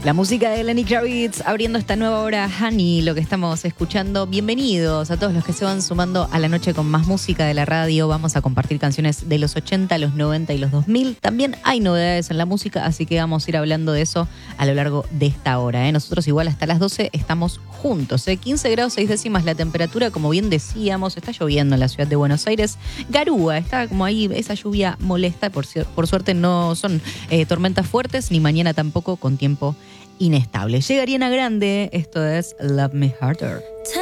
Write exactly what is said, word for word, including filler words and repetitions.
La música de Lenny Kravitz abriendo esta nueva hora, Honey, lo que estamos escuchando. Bienvenidos a todos los que se van sumando a la noche con más música de la radio. Vamos a compartir canciones de los ochenta, los noventa y los dos mil. También hay novedades en la música, así que vamos a ir hablando de eso a lo largo de esta hora. ¿eh? Nosotros igual hasta las doce estamos juntos. ¿eh? quince grados seis décimas la temperatura, como bien decíamos, está lloviendo en la ciudad de Buenos Aires. Garúa, está como ahí esa lluvia molesta. Por, por suerte no son eh, tormentas fuertes, ni mañana tampoco con tiempo inestable. Llega Ariana Grande, esto es Love Me Harder.